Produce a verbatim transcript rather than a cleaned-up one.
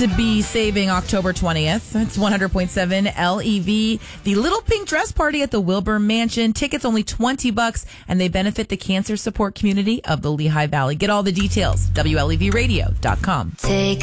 to be saving October twentieth. It's one hundred point seven L E V. The Little Pink Dress Party at the Wilbur Mansion. Tickets only twenty bucks, and they benefit the cancer support community of the Lehigh Valley. Get all the details, W L E V radio dot com. Take